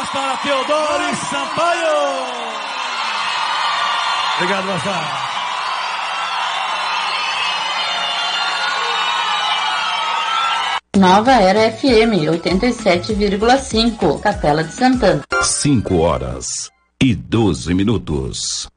palmas para Teodoro Sampaio. Obrigado, Bafá. Nova Era FM 87,5, Capela de Santana. 5 horas e 12 minutos.